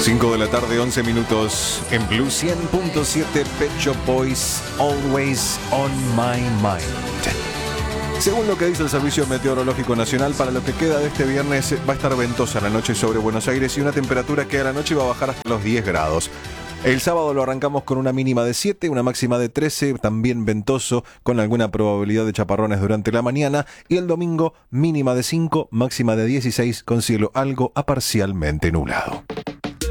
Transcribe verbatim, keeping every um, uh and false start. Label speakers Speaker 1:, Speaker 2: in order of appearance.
Speaker 1: cinco de la tarde, once minutos, en Blue cien punto siete, Pet Shop Boys, Always on My Mind. Según lo que dice el Servicio Meteorológico Nacional, para lo que queda de este viernes va a estar ventosa la noche sobre Buenos Aires y una temperatura que a la noche va a bajar hasta los diez grados. El sábado lo arrancamos con una mínima de siete, una máxima de trece, también ventoso, con alguna probabilidad de chaparrones durante la mañana. Y el domingo, mínima de cinco, máxima de dieciséis, con cielo algo a parcialmente nublado.